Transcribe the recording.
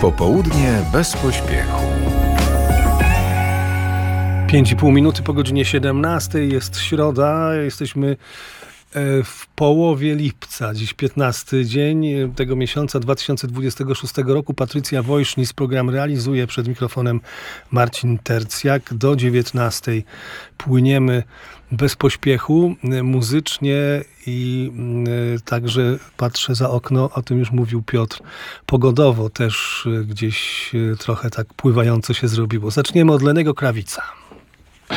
Popołudnie bez pośpiechu. 5,5 minuty po godzinie 17. Jest środa. Jesteśmy w połowie lipca. Dziś 15 dzień tego miesiąca 2026 roku. Patrycja Wojsznis program realizuje. Przed mikrofonem Marcin Tercjak. Do 19 płyniemy bez pośpiechu, muzycznie i także patrzę za okno, o tym już mówił Piotr, pogodowo też gdzieś trochę tak pływająco się zrobiło. Zaczniemy od Lennego Krawica.